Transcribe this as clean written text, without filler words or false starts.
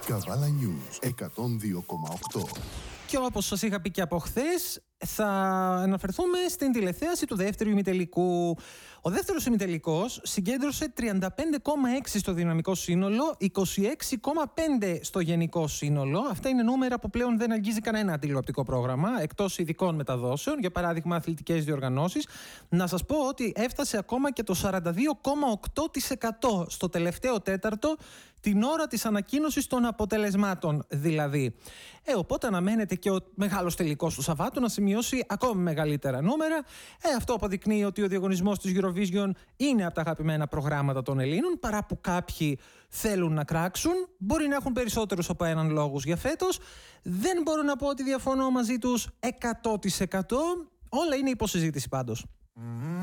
Καβάλα News 102,8. Και όπως σας είχα πει και από χθες, θα αναφερθούμε στην τηλεθέαση του δεύτερου ημιτελικού. Ο δεύτερος ημιτελικός συγκέντρωσε 35,6 στο δυναμικό σύνολο, 26,5 στο γενικό σύνολο. Αυτά είναι νούμερα που πλέον δεν αγγίζει κανένα τηλεοπτικό πρόγραμμα, εκτός ειδικών μεταδόσεων, για παράδειγμα αθλητικές διοργανώσεις. Να σας πω ότι έφτασε ακόμα και το 42,8% στο τελευταίο τέταρτο, την ώρα της ανακοίνωσης των αποτελεσμάτων δηλαδή. Οπότε αναμένεται και ο μεγάλος τελικός του Σαββάτου να σημειώσει ακόμη μεγαλύτερα νούμερα. Αυτό αποδεικνύει ότι ο διαγωνισμός της Eurovision είναι από τα αγαπημένα προγράμματα των Ελλήνων, παρά που κάποιοι θέλουν να κράξουν. Μπορεί να έχουν περισσότερους από έναν λόγους για φέτος. Δεν μπορώ να πω ότι διαφωνώ μαζί τους 100%. Όλα είναι υποσυζήτηση πάντως.